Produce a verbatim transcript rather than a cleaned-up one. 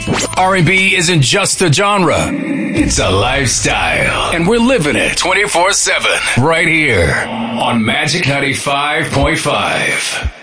R and B isn't just a genre. It's a lifestyle. And we're living it twenty-four seven right here on Magic ninety-five point five.